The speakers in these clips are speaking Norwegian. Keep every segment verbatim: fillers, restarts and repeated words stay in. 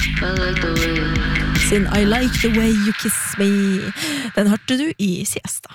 Sin I like the way you kiss me. Den hørte du i Siesta.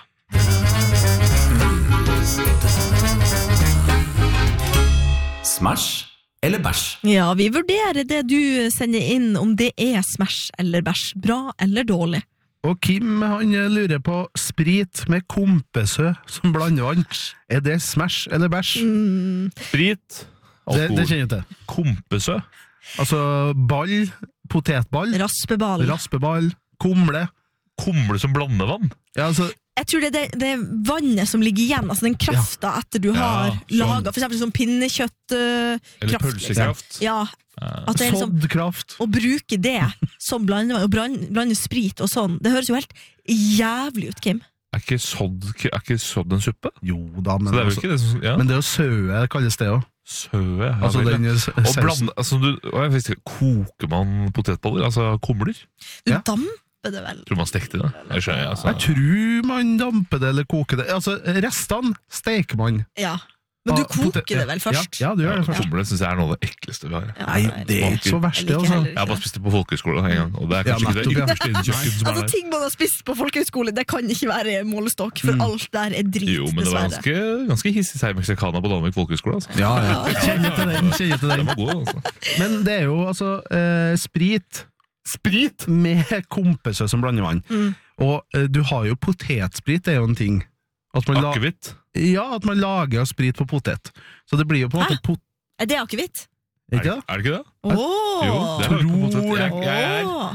Smash eller bæsj? Ja, vi vurderer det du sender inn, om det er smash eller bæsj, bra eller dårlig. Og Kim, han lurer på sprit med kompesø som blandevann. Er det smash eller bæsj? Mm. Sprit, Det, alkohol, det kjenner jeg til. kompesø. Altså ball, potetball, Raspeball. raspeball, kumle. Kumle som blandevann. Ja, altså, Jeg tror det er det, det er vannet som ligger igjen, altså den krafta etter du har sånn. laget, for eksempel sånn pinnekjøtt uh, Eller kraft, pølsekraft. Liksom. Ja, at det er liksom, soddkraft. å bruke det som blandevann, og blande, blande sprit og sånn, det høres jo helt jævlig ut, Kim. Er ikke sodd, er ikke sodd en suppe? Jo da, men, Så det er jo altså, ikke det som... Ja. men det er jo søe, kalles det også. Søe. Ja, Altså vel, den ja. s- Og sausen. blande, altså du, og jeg visste, ikke, koker man potetboller? Altså kumler? Du Ja. damper det vel. Tror man stekte det? Jeg skjønner, altså. Jeg tror man damper det eller koker det. Altså, restene steker man. Ja. Men du Ah, potet- koker det vel først? Ja, ja du gjør det først. Kumle synes jeg er noe av det ekleste vi har. Ja, Nei, det er ikke så verst det, Jeg liker altså. heller Jeg har ikke bare det. spist det på folkehøyskole en gang, og det er Ja, kanskje ikke det nettopp, ja. ypperste innen kjøkken som er Altså, der. ting man har spist på folkehøyskole, det kan ikke være målestokk, for Mm. alt der er drit, Jo, men det var dessverre. ganske, ganske hissig seg mexicana på Danvik folkehøyskole, altså. Ja, ja. Kjenner til den, kjenner til Den den. var god, altså. Men det er jo altså eh, sprit. Sprit med kompesø som blandevann. Mm. Og eh, du har jo potetsprit, det er jo en ting. At man, la Akevitt. ja, at man lager sprit på potet. Så det blir jo på en Hæ? måte pot... Er det akevitt? Ikke det? Er det ikke det? Åh! Jo, det er laget på potet. Jeg, jeg er Åh!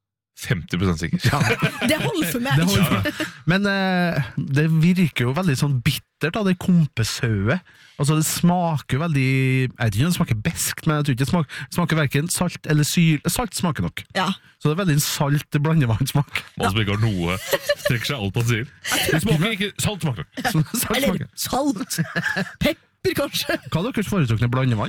femti prosent sikker. Det holder for meg. Det holder. Men eh, det virker jo veldig sånn bittert av det kompesøet. Altså det smaker veldig, jeg vet ikke om det smaker beskt, men jeg tror ikke det smaker, det smaker hverken salt eller syl. Salt smaker nok. Ja. Så det er veldig en salt blandevannssmak. Man som ikke har noe, trekker seg alt han sier. Det smaker ikke salt smaker. Så salt Eller smaker. salt. Pepper, kanskje. Hva er deres foretrukne blandevann?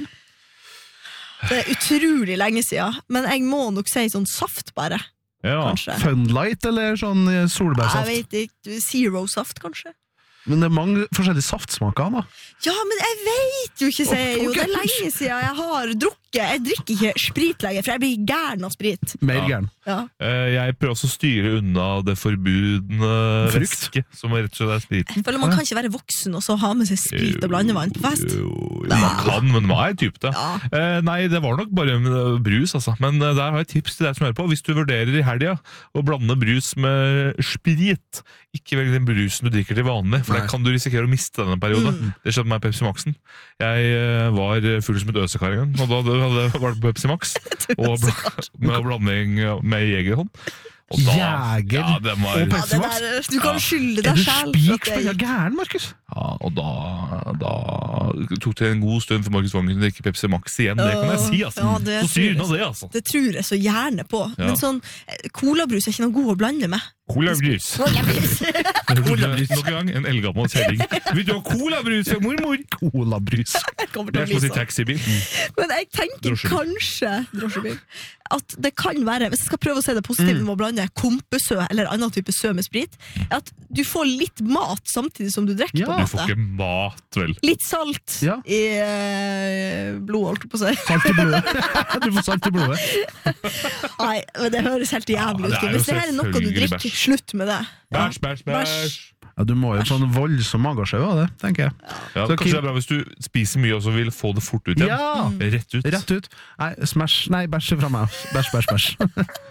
Det er utrolig lenge siden, men jeg må nok si sånn saft bare, Ja. kanskje. Funlight eller sånn eh, Jeg solbærsaft? vet ikke, zero saft, kanskje. Men det er mange forskjellige saftsmaker da. Ja, men jeg vet jo ikke, sier jeg jo. Det er lenge siden jeg har drukket. Jeg drikker ikke sprit lenger, for jeg blir gæren av sprit. Mer Ja. gæren. Ja. Eh, Jeg prøver også å styre unna det forbudne Frukt. væske, som rett og slett er spriten. Jeg føler man kan ikke være voksen og så ha med seg sprit og blandevann på fest. Jo, jo, man kan, men hva er typ det? Ja. Eh, nei, det var nok bare eh, brus, altså. Men eh, der har jeg et tips til deg som hører på. Hvis du vurderer i helga å blande brus med sprit, ikke velg den brusen du drikker til vanlig, for Nei. der kan du risikere å miste denne periode. Mm. Det skjedde med Pepsi Maxen. Jeg eh, var full som et øsekar en gang, og da hadde det vært Pepsi Max, og bl med blanding med jegerhånd. Og da, Jeger ja, den var, og Ja, Pepsi det Max? der, du kan Ja. skylde Er deg du selv. spik for at for jeg- gæren, Markus? ja, og da, da tok det en god stund for Markus Vangen å drikke Pepsi Max igjen. Det kan jeg si, altså. Ja, det Så styr tror unna jeg. det, altså. Det tror jeg så gjerne på. Ja. Men sånn, eh, colabrus er ikke noe god å blande med. Colabrus. Colabrus. Nok en gang, en eldgammel kjelling. Vil du ha colabrus, mormor? Colabrus. Kommer Det til er å som å bli si sånn. taxibil. Men jeg tenker Drosjebil. kanskje drosjebil, at det kan være, hvis jeg skal prøve å si det positive med å blande kompesø eller annen type sø med sprit, at du får litt mat samtidig som du drikker. Ja. på Du en får måte. ikke mat, vel? Litt salt Ja. i eh, blodet, holdt jeg på å si. Salt i blodet. Du får salt i blodet. Nei, men det høres helt jævlig Ja, ut. det er jo Hvis det her er noe du selvfølgelig drikker, bæsj. slutt med det. Ja. Bæsj, bæsj, bæsj. Ja, du må jo få en voldsom magesjau av det, tenker jeg. Ja, Så kanskje Kim- det er bra hvis du spiser mye og så vil få det fort ut igjen. Ja! Rett ut. Rett ut. Nei, smash. Nei, bæsj fra meg. Bæsj, bæsj, bæsj.